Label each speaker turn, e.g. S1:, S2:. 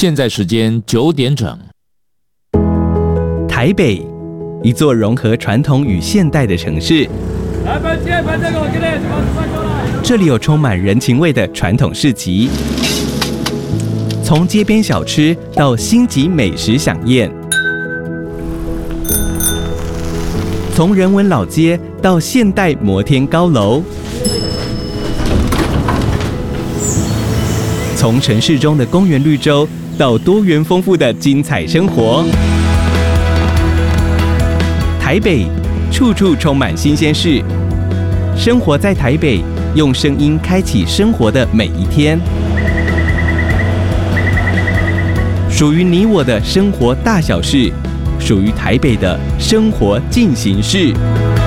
S1: 现在时间9点整。
S2: 台北，一座融合传统与现代的城市。这里有充满人情味的传统市集，从街边小吃到星级美食飨宴，从人文老街到现代摩天高楼，从城市中的公园绿洲到多元丰富的精彩生活。台北，处处充满新鲜事。生活在台北，用声音开启生活的每一天。属于你我的生活大小事，属于台北的生活进行式。